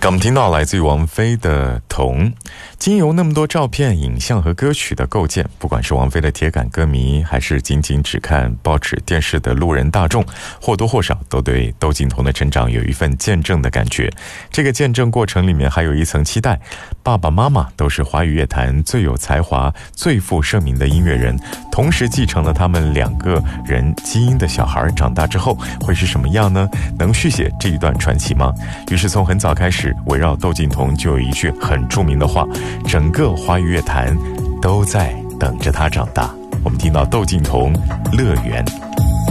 我们听到来自于王菲的《童》，经由那么多照片、影像和歌曲的构建，不管是王菲的铁杆歌迷，还是仅仅只看报纸、电视的路人大众，或多或少都对窦靖童的成长有一份见证的感觉。这个见证过程里面还有一层期待，爸爸妈妈都是华语乐坛最有才华、最负盛名的音乐人，同时继承了他们两个人基因的小孩长大之后会是什么样呢？能续写这一段传奇吗？于是从很早开始，围绕窦靖童就有一句很著名的话，整个华语乐坛都在等着他长大。我们听到窦靖童《乐园》。